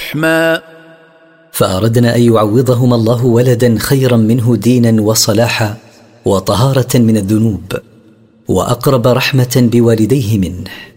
رحما. فأردنا أن يعوضهما الله ولدا خيرا منه دينا وصلاحا وطهارة من الذنوب وأقرب رحمة بوالديه منه.